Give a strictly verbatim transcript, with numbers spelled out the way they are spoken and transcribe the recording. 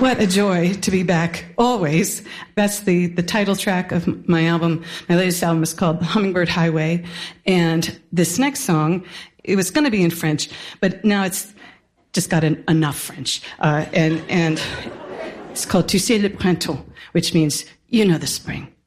What a joy to be back, always. That's the, the title track of my album. My latest album is called Hummingbird Highway. And this next song, it was going to be in French, but now it's just got an, enough French. Uh, and, and it's called Tu sais le printemps, which means, you know the spring.